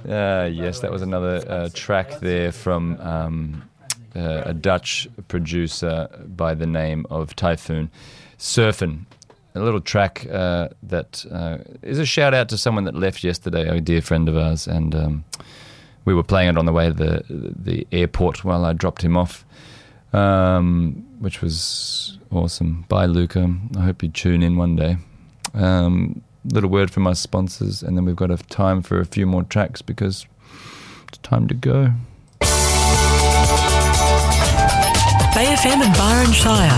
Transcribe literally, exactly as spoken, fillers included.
Uh, yes, that was another uh, track there from um, uh, a Dutch producer by the name of Typhoon. Surfin'. A little track uh, that uh, is a shout out to someone that left yesterday, a dear friend of ours, and um, we were playing it on the way to the, the airport while I dropped him off, um, which was awesome. Bye, Luca. I hope you tune in one day. Um, little word from our sponsors, and then we've got a time for a few more tracks because it's time to go. Bay F M and Byron Shire.